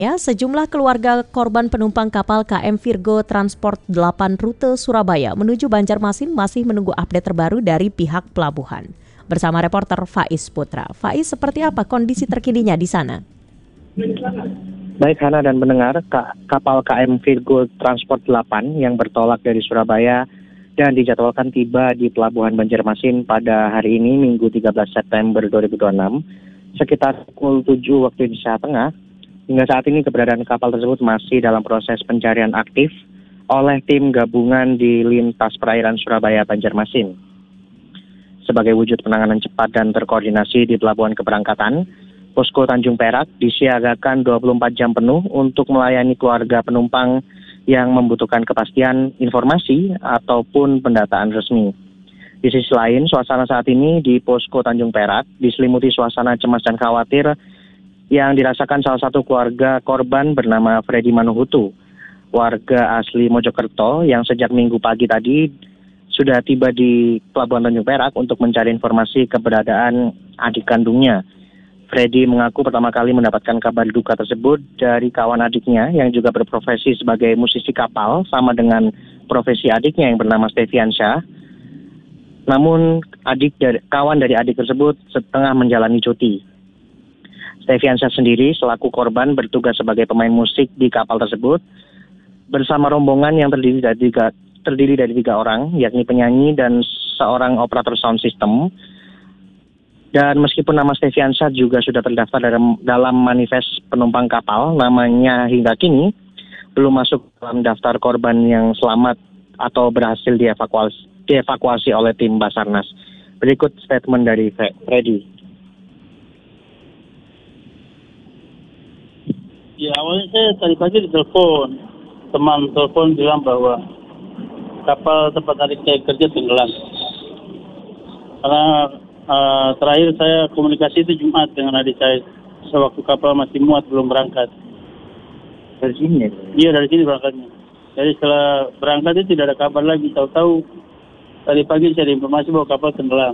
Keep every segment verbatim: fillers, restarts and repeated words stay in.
Ya, sejumlah keluarga korban penumpang kapal K M Virgo Transport delapan rute Surabaya menuju Banjarmasin masih menunggu update terbaru dari pihak pelabuhan. Bersama reporter Faiz Putra. Faiz, seperti apa kondisi terkininya di sana? Baik Hana dan pendengar, kapal K M Virgo Transport delapan yang bertolak dari Surabaya dan dijadwalkan tiba di Pelabuhan Banjarmasin pada hari ini, Minggu tiga belas September dua ribu dua puluh enam, sekitar pukul tujuh waktu Indonesia Tengah. Hingga saat ini keberadaan kapal tersebut masih dalam proses pencarian aktif oleh tim gabungan di lintas perairan Surabaya Banjarmasin. Sebagai wujud penanganan cepat dan terkoordinasi di pelabuhan keberangkatan, Posko Tanjung Perak disiagakan dua puluh empat jam penuh untuk melayani keluarga penumpang yang membutuhkan kepastian informasi ataupun pendataan resmi. Di sisi lain, suasana saat ini di Posko Tanjung Perak diselimuti suasana cemas dan khawatir yang dirasakan salah satu keluarga korban bernama Freddy Manuhutu, warga asli Mojokerto yang sejak minggu pagi tadi sudah tiba di Pelabuhan Tanjung Perak untuk mencari informasi keberadaan adik kandungnya. Freddy mengaku pertama kali mendapatkan kabar duka tersebut dari kawan adiknya yang juga berprofesi sebagai musisi kapal sama dengan profesi adiknya yang bernama Steviansyah. Namun adik dari, kawan dari adik tersebut setengah menjalani cuti. Steviansyah sendiri selaku korban bertugas sebagai pemain musik di kapal tersebut bersama rombongan yang terdiri dari tiga, terdiri dari tiga orang, yakni penyanyi dan seorang operator sound system. Dan meskipun nama Steviansyah juga sudah terdaftar dalam, dalam manifest penumpang kapal, namanya hingga kini belum masuk dalam daftar korban yang selamat atau berhasil dievakuasi, dievakuasi oleh tim Basarnas. Berikut statement dari Freddy. Ya, awalnya saya tadi pagi ditelepon. Teman telepon bilang bahwa kapal tempat adik saya kerja tenggelam. Karena uh, terakhir saya komunikasi itu Jumat dengan adik saya. Sewaktu kapal masih muat belum berangkat. Dari sini? Iya, dari sini berangkatnya. Jadi setelah berangkat itu tidak ada kabar lagi. Tahu-tahu tadi pagi saya ada informasi bahwa kapal tenggelam.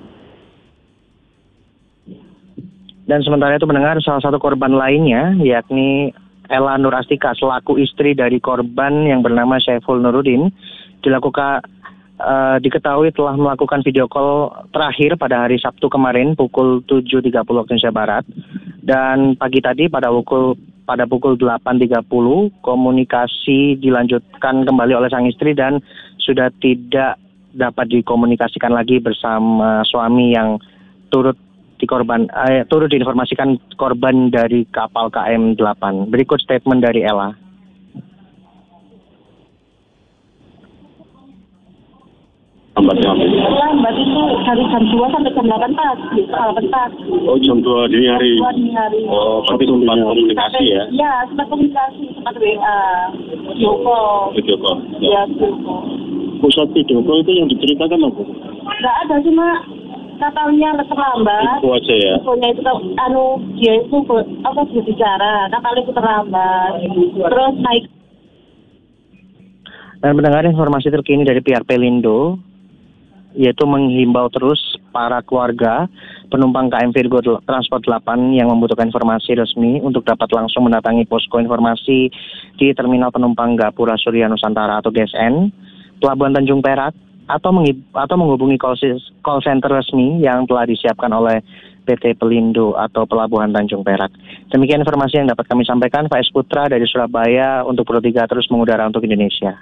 Dan sementara itu mendengar salah satu korban lainnya, yakni Ella Nur Astika, selaku istri dari korban yang bernama Syaiful Nurudin, dilakukan uh, diketahui telah melakukan video call terakhir pada hari Sabtu kemarin pukul tujuh tiga puluh waktu Indonesia Barat. Dan pagi tadi pada pukul pada pukul delapan tiga puluh komunikasi dilanjutkan kembali oleh sang istri dan sudah tidak dapat dikomunikasikan lagi bersama suami yang turut di korban eh, turut diinformasikan korban dari kapal K M delapan. Berikut statement dari Ella. Lambat itu dari jam dua sampai jam delapan pagi, delapan pagi. Oh, jam dua dini hari. dua dini hari. Oh, tapi sempat komunikasi ya? Iya, sempat komunikasi, sempat W A, video call. Video call. Iya, video call. Pusat video call itu yang diceritakan apa? Nggak ada, cuma kapalnya terlambat. Itu aja ya? Infonya itu, anu, dia itu apa berbicara, kapalnya itu terlambat. Terus naik. Dan mendengar informasi terkini dari pihak Pelindo, yaitu menghimbau terus para keluarga penumpang K M Virgo Transport delapan yang membutuhkan informasi resmi untuk dapat langsung mendatangi posko informasi di Terminal Penumpang Gapura Surya Nusantara atau G S N, Pelabuhan Tanjung Perak, atau, atau menghubungi call, call center resmi yang telah disiapkan oleh P T Pelindo atau Pelabuhan Tanjung Perak. Demikian informasi yang dapat kami sampaikan. Faiz Putra dari Surabaya untuk Pro tiga terus mengudara untuk Indonesia.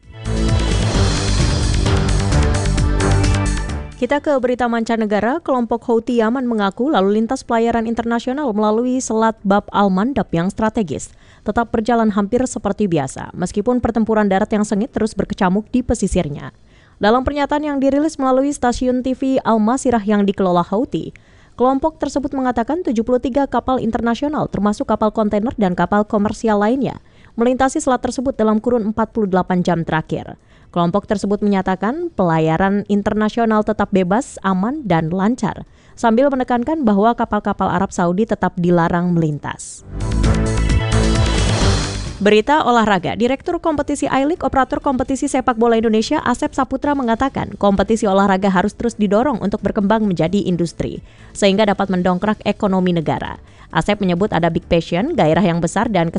Kita ke berita mancanegara. Kelompok Houthi Yaman mengaku lalu lintas pelayaran internasional melalui Selat Bab al-Mandab yang strategis tetap berjalan hampir seperti biasa, meskipun pertempuran darat yang sengit terus berkecamuk di pesisirnya. Dalam pernyataan yang dirilis melalui stasiun T V Al-Masirah yang dikelola Houthi, kelompok tersebut mengatakan tujuh puluh tiga kapal internasional termasuk kapal kontainer dan kapal komersial lainnya melintasi selat tersebut dalam kurun empat puluh delapan jam terakhir. Kelompok tersebut menyatakan pelayaran internasional tetap bebas, aman, dan lancar, sambil menekankan bahwa kapal-kapal Arab Saudi tetap dilarang melintas. Berita olahraga, Direktur Kompetisi I-League Operator Kompetisi Sepak Bola Indonesia Asep Saputra mengatakan kompetisi olahraga harus terus didorong untuk berkembang menjadi industri, sehingga dapat mendongkrak ekonomi negara. Asep menyebut ada big passion, gairah yang besar dan